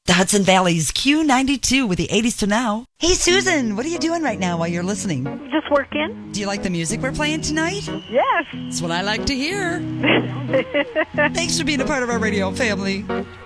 The Hudson Valley's Q92 with the 80s to now. Hey, Susan, what are you doing right now while you're listening? Just working. Do you like the music we're playing tonight? Yes. That's what I like to hear. Thanks for being a part of our radio family.